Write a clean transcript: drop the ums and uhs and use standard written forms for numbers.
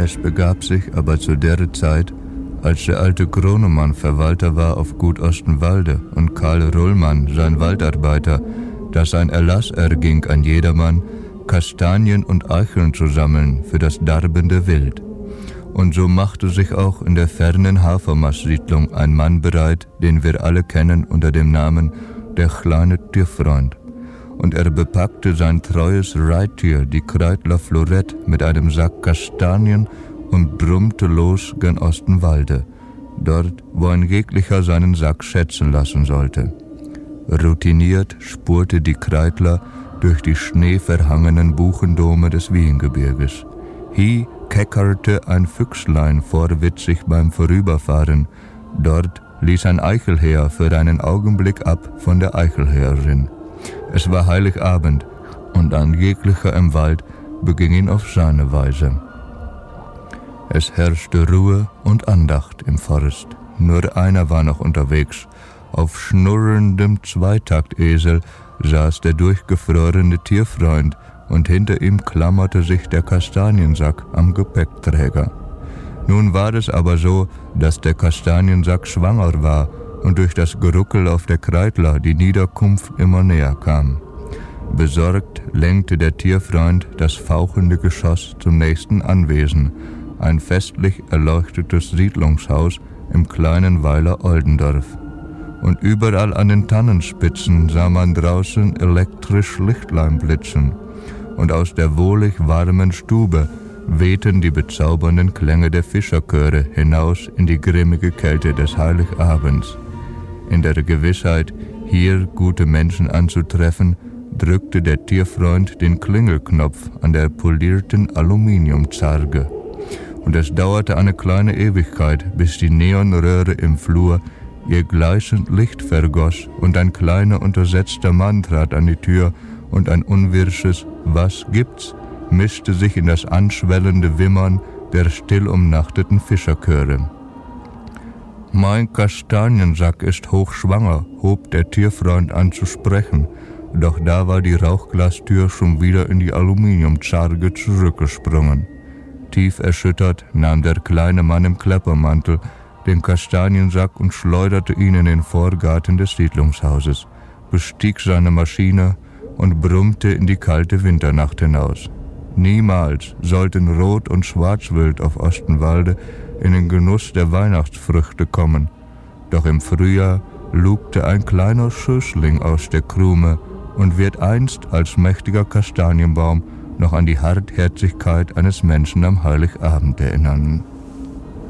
Es begab sich aber zu der Zeit, als der alte Gronemann Verwalter war auf Gut Ostenwalde und Karl Rullmann sein Waldarbeiter, dass ein Erlass erging an jedermann, Kastanien und Eicheln zu sammeln für das darbende Wild. Und so machte sich auch in der fernen Hafermaß-Siedlung ein Mann bereit, den wir alle kennen unter dem Namen der kleine Tierfreund. Und er bepackte sein treues Reittier, die Kreidler Florett, mit einem Sack Kastanien und brummte los gen Ostenwalde, dort, wo ein jeglicher seinen Sack schätzen lassen sollte. Routiniert spurte die Kreidler durch die schneeverhangenen Buchendome des Wiehengebirges. Hie keckerte ein Füchslein vorwitzig beim Vorüberfahren, dort ließ ein Eichelherr für einen Augenblick ab von der Eichelherrin. Es war Heiligabend, und ein jeglicher im Wald beging ihn auf seine Weise. Es herrschte Ruhe und Andacht im Forst. Nur einer war noch unterwegs. Auf schnurrendem Zweitaktesel saß der durchgefrorene Tierfreund, und hinter ihm klammerte sich der Kastaniensack am Gepäckträger. Nun war es aber so, dass der Kastaniensack schwanger war und durch das Geruckel auf der Kreidler die Niederkunft immer näher kam. Besorgt lenkte der Tierfreund das fauchende Geschoss zum nächsten Anwesen, ein festlich erleuchtetes Siedlungshaus im kleinen Weiler Oldendorf. Und überall an den Tannenspitzen sah man draußen elektrisch Lichtlein blitzen, und aus der wohlig warmen Stube wehten die bezaubernden Klänge der Fischerchöre hinaus in die grimmige Kälte des Heiligabends. In der Gewissheit, hier gute Menschen anzutreffen, drückte der Tierfreund den Klingelknopf an der polierten Aluminiumzarge. Und es dauerte eine kleine Ewigkeit, bis die Neonröhre im Flur ihr gleißend Licht vergoss und ein kleiner untersetzter Mann trat an die Tür und ein unwirsches »Was gibt's?« mischte sich in das anschwellende Wimmern der still umnachteten Fischerchöre. »Mein Kastaniensack ist hochschwanger«, hob der Tierfreund an zu sprechen, doch da war die Rauchglastür schon wieder in die Aluminiumzarge zurückgesprungen. Tief erschüttert nahm der kleine Mann im Kleppermantel den Kastaniensack und schleuderte ihn in den Vorgarten des Siedlungshauses, bestieg seine Maschine und brummte in die kalte Winternacht hinaus. Niemals sollten Rot- und Schwarzwild auf Ostenwalde in den Genuss der Weihnachtsfrüchte kommen, doch im Frühjahr lugte ein kleiner Schößling aus der Krume und wird einst als mächtiger Kastanienbaum noch an die Hartherzigkeit eines Menschen am Heiligabend erinnern.